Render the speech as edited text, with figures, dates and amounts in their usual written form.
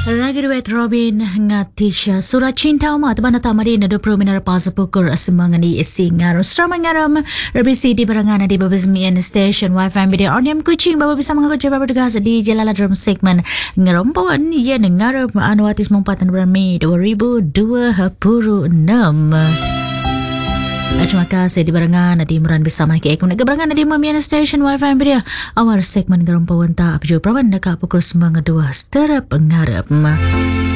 Lagi duet Robin nga Tisha Surat cinta umat Bana tamari na 20 minar pasa pukul Semangan di Singar Seraman ngaram Rabisi di barangan di Babasmian Station Wi-Fi Media Orniam Kuching Baba bisa mengaku Jababa bergas di Jalala Drum Segmen Ngaram Pawan Ya ngarap Anuatis Mumpatan Bermi 2026. Terima kasih di barangan di Meran bersama ke ekon barangan di Mamian Station Wi-Fi Media awal segmen garam pawanta apjo prawan dekat pukul 9.2 setara pengarap.